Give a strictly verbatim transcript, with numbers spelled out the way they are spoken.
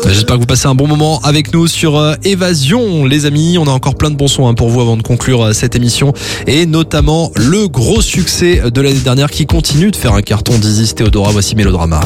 J'espère que vous passez un bon moment avec nous sur euh, Évasion, les amis. On a encore plein de bons sons hein, pour vous avant de conclure euh, cette émission. Et notamment le gros succès de l'année dernière qui continue de faire un carton d'Isis Theodora. Voici Mélodrama.